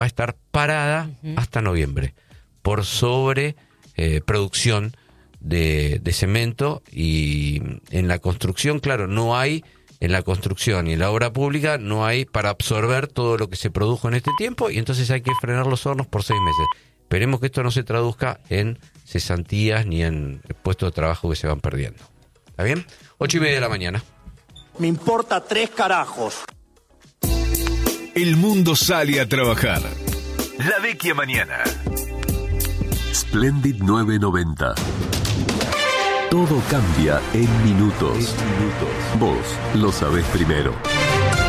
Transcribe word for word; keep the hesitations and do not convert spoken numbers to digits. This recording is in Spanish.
a estar parada uh-huh. hasta noviembre por sobre eh, producción de, de cemento. Y en la construcción, claro, no hay, en la construcción y en la obra pública no hay para absorber todo lo que se produjo en este tiempo, y entonces hay que frenar los hornos por seis meses. Esperemos que esto no se traduzca en cesantías ni en puestos de trabajo que se van perdiendo. ¿Está bien? Ocho y media de la mañana. Me importa tres carajos. El mundo sale a trabajar. La Vecchia mañana. Splendid nueve noventa. Todo cambia en minutos. Vos lo sabés primero.